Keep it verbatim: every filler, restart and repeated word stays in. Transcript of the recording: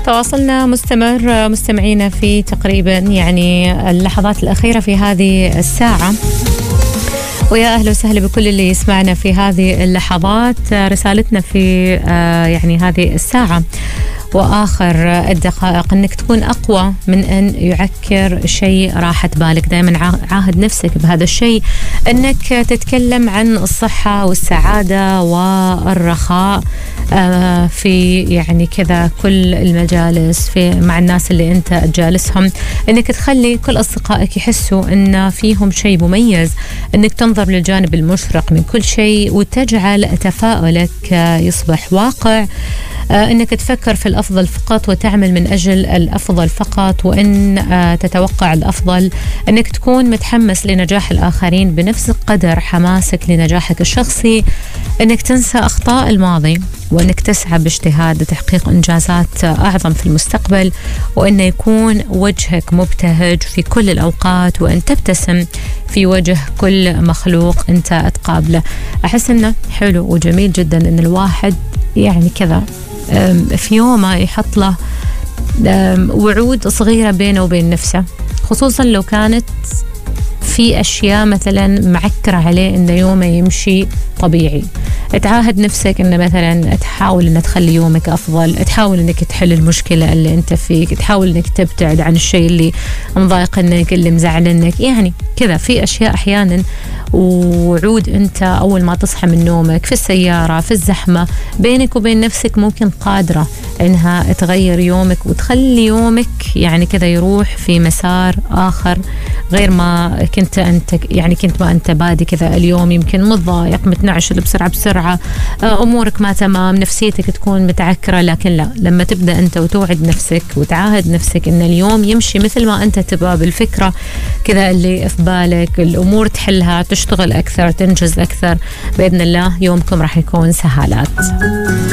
تواصلنا مستمر مستمعينا في تقريبا يعني اللحظات الأخيرة في هذه الساعة، ويا أهلا وسهلا بكل اللي يسمعنا في هذه اللحظات. رسالتنا في يعني هذه الساعة وآخر الدقائق أنك تكون أقوى من أن يعكر شيء راحة بالك. دائما عاهد نفسك بهذا الشيء، أنك تتكلم عن الصحة والسعادة والرخاء في يعني كذا كل المجالس، في مع الناس اللي أنت تجالسهم، أنك تخلي كل أصدقائك يحسوا أن فيهم شيء مميز، أنك تنظر للجانب المشرق من كل شيء وتجعل تفاؤلك يصبح واقع، أنك تفكر في الأفضل فقط وتعمل من أجل الأفضل فقط، وأن تتوقع الأفضل، أنك تكون متحمس لنجاح الآخرين بنفس قدر حماسك لنجاحك الشخصي، أنك تنسى أخطاء الماضي، وأنك تسعى باجتهاد لتحقيق إنجازات أعظم في المستقبل، وأن يكون وجهك مبتهج في كل الأوقات، وأن تبتسم في وجه كل مخلوق أنت تقابله. أحس أنه حلو وجميل جدا أن الواحد يعني كذا في يومه يحط له وعود صغيرة بينه وبين نفسه، خصوصا لو كانت في أشياء مثلا معكرة عليه إن يومه يمشي طبيعي. تعاهد نفسك إن مثلا تحاول إن تخلي يومك أفضل، تحاول إنك تحل المشكلة اللي أنت فيك، تحاول إنك تبتعد عن الشيء اللي مضايقنك اللي مزعلنك، يعني كذا في أشياء أحيانا وعود أنت أول ما تصحى من نومك في السيارة في الزحمة بينك وبين نفسك ممكن قادرة إنها تغير يومك وتخلي يومك يعني كذا يروح في مسار آخر غير ما كنت أنت، يعني كنت ما أنت بادي كذا اليوم يمكن متضايق متنعشل بسرعة بسرعة، أمورك ما تمام، نفسيتك تكون متعكرة. لكن لا، لما تبدأ أنت وتوعد نفسك وتعاهد نفسك إن اليوم يمشي مثل ما أنت تبغى بالفكرة كذا اللي في بالك، الأمور تحلها، تشتغل أكثر، تنجز أكثر، بإذن الله يومكم راح يكون سهالات.